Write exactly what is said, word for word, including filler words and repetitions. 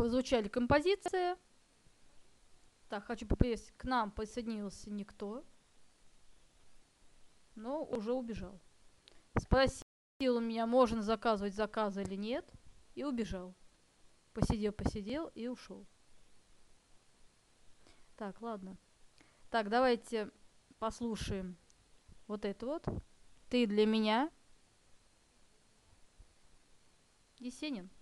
Позвучали композиции. Так, хочу поприветствовать. К нам присоединился никто, но уже убежал. Спросил у меня, можно заказывать заказы или нет, и убежал. Посидел, посидел и ушел. Так, ладно. Так, давайте послушаем вот это вот. Ты для меня. Есенин.